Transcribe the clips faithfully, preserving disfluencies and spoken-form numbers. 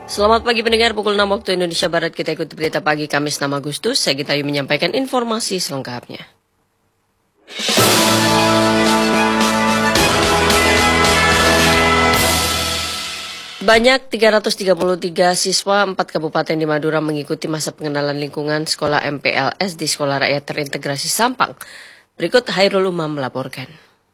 Selamat pagi pendengar, pukul enam waktu Indonesia Barat kita ikuti berita pagi Kamis enam Agustus. Saya Gita Ayu menyampaikan informasi selengkapnya. Banyak tiga ratus tiga puluh tiga siswa empat kabupaten di Madura mengikuti masa pengenalan lingkungan sekolah M P L S di Sekolah Rakyat Terintegrasi Sampang. Berikut Hairul Umam melaporkan.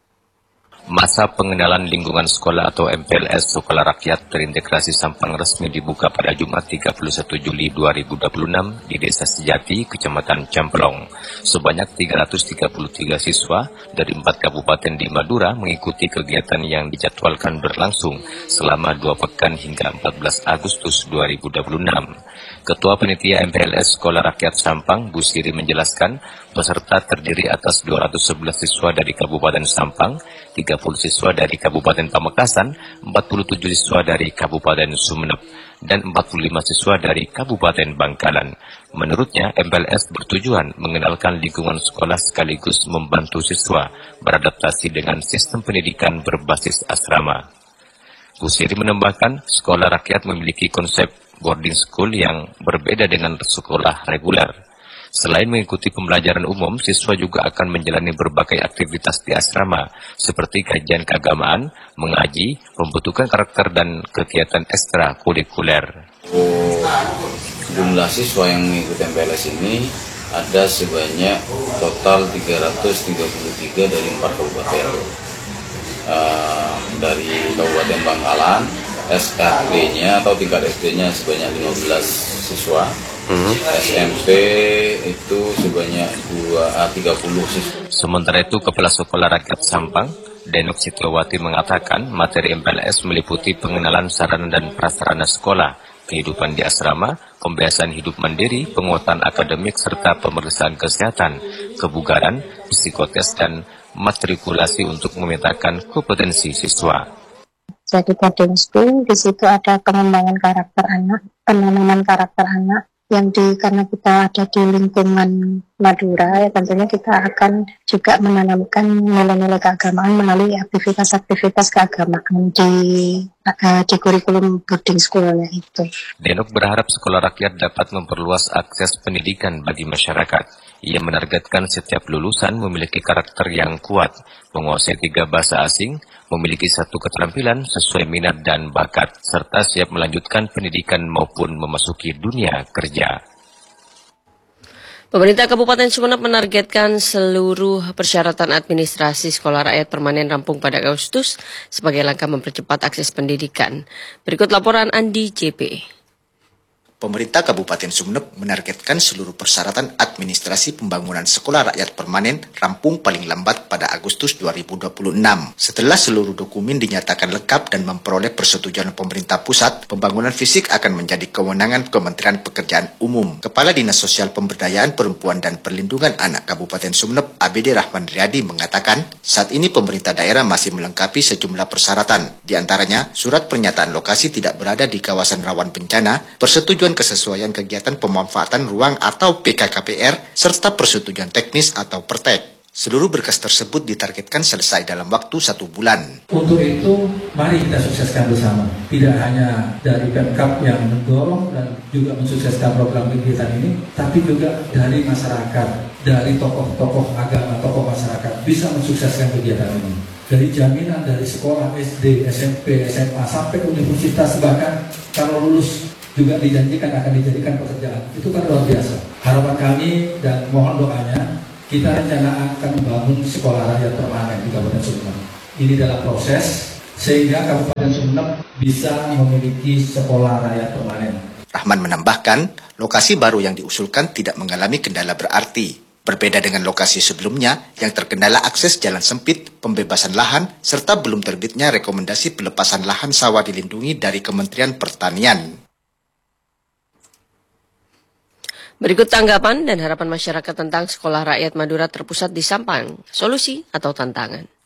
Masa pengenalan lingkungan sekolah atau M P L S Sekolah Rakyat Terintegrasi Sampang resmi dibuka pada Jumat tiga puluh satu Juli dua ribu dua puluh enam di Desa Sejati, Kecamatan Camplong. Sebanyak tiga ratus tiga puluh tiga siswa dari empat kabupaten di Madura mengikuti kegiatan yang dijadwalkan berlangsung selama dua pekan hingga empat belas Agustus dua ribu dua puluh enam. Ketua Panitia M P L S Sekolah Rakyat Sampang, Bu Siri menjelaskan, peserta terdiri atas dua ratus sebelas siswa dari Kabupaten Sampang, tiga puluh siswa dari Kabupaten Pamekasan, empat puluh tujuh siswa dari Kabupaten Sumeneb, dan empat puluh lima siswa dari Kabupaten Bangkalan. Menurutnya, M P L S bertujuan mengenalkan lingkungan sekolah sekaligus membantu siswa beradaptasi dengan sistem pendidikan berbasis asrama. Bu Siri menambahkan, sekolah rakyat memiliki konsep boarding school yang berbeda dengan sekolah reguler. Selain mengikuti pembelajaran umum, siswa juga akan menjalani berbagai aktivitas di asrama, seperti kajian keagamaan, mengaji, pembentukan karakter, dan kegiatan ekstrakurikuler. Jumlah siswa yang mengikuti M P L S ini ada sebanyak total tiga ratus tiga puluh tiga dari empat kabupaten. Uh, dari Kabupaten Bangkalan, S K D-nya atau tingkat S D-nya sebanyak lima belas siswa. Hmm. S M P itu sebanyak tiga puluh siswa. Sementara itu, Kepala Sekolah Rakyat Sampang, Denok Sitiawati mengatakan materi M P L S meliputi pengenalan sarana dan prasarana sekolah, kehidupan di asrama, pembiasaan hidup mandiri, penguatan akademik, serta pemeriksaan kesehatan, kebugaran, psikotes, dan matrikulasi untuk memetakan kompetensi siswa. Jadi boarding school, di situ ada pengembangan karakter anak, penanaman karakter anak, yang di karena kita ada di lingkungan Madura, ya tentunya kita akan juga menanamkan nilai-nilai keagamaan melalui aktivitas-aktivitas keagamaan di uh, di kurikulum boarding school-nya itu. Denok berharap sekolah rakyat dapat memperluas akses pendidikan bagi masyarakat. Ia menargetkan setiap lulusan memiliki karakter yang kuat, menguasai tiga bahasa asing, memiliki satu keterampilan sesuai minat dan bakat, serta siap melanjutkan pendidikan maupun memasuki dunia kerja. Pemerintah Kabupaten Sumeneb menargetkan seluruh persyaratan administrasi sekolah rakyat permanen rampung pada Agustus sebagai langkah mempercepat akses pendidikan. Berikut laporan Andi J P. Pemerintah Kabupaten Sumeneb menargetkan seluruh persyaratan administrasi pembangunan sekolah rakyat permanen rampung paling lambat pada Agustus dua ribu dua puluh enam. Setelah seluruh dokumen dinyatakan lengkap dan memperoleh persetujuan pemerintah pusat, pembangunan fisik akan menjadi kewenangan Kementerian Pekerjaan Umum. Kepala Dinas Sosial Pemberdayaan Perempuan dan Perlindungan Anak Kabupaten Sumeneb, A B D Rahman Riyadi, mengatakan, saat ini pemerintah daerah masih melengkapi sejumlah persyaratan. Di antaranya, surat pernyataan lokasi tidak berada di kawasan rawan bencana, persetujuan kesesuaian kegiatan pemanfaatan ruang atau P K K P R, serta persetujuan teknis atau pertek. Seluruh berkas tersebut ditargetkan selesai dalam waktu satu bulan. Untuk itu, mari kita sukseskan bersama. Tidak hanya dari Pemkab yang mendorong dan juga mensukseskan program kegiatan ini, tapi juga dari masyarakat, dari tokoh-tokoh agama, tokoh masyarakat bisa mensukseskan kegiatan ini. Dari jaminan dari sekolah S D, S M P, S M A, sampai universitas, bahkan kalau lulus juga dijanjikan akan dijadikan pekerjaan. Itu kan luar biasa. Harapan kami dan mohon doanya, kita rencana akan membangun sekolah rakyat permanen di Kabupaten Sumeneb. Ini dalam proses sehingga Kabupaten Sumeneb bisa memiliki sekolah rakyat permanen. Rahman menambahkan, lokasi baru yang diusulkan tidak mengalami kendala berarti. Berbeda dengan lokasi sebelumnya yang terkendala akses jalan sempit, pembebasan lahan, serta belum terbitnya rekomendasi pelepasan lahan sawah dilindungi dari Kementerian Pertanian. Berikut tanggapan dan harapan masyarakat tentang sekolah rakyat Madura terpusat di Sampang, solusi atau tantangan.